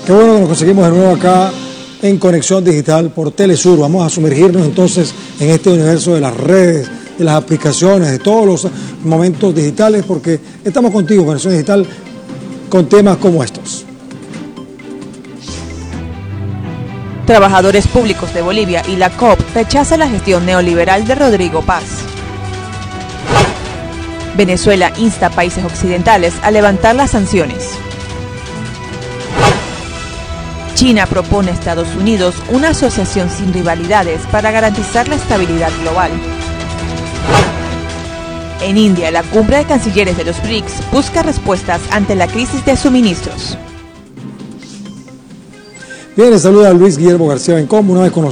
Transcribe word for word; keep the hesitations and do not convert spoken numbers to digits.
Qué bueno que nos conseguimos de nuevo acá en Conexión Digital por Telesur. Vamos a sumergirnos entonces en este universo de las redes, de las aplicaciones, de todos los momentos digitales, porque estamos contigo, Conexión Digital, con temas como estos. Trabajadores públicos de Bolivia y la C O P rechazan la gestión neoliberal de Rodrigo Paz. Venezuela insta a países occidentales a levantar las sanciones. China propone a Estados Unidos una asociación sin rivalidades para garantizar la estabilidad global. En India, la cumbre de cancilleres de los B R I C S busca respuestas ante la crisis de suministros. Bien, les saluda Luis Guillermo García Bencom, una vez con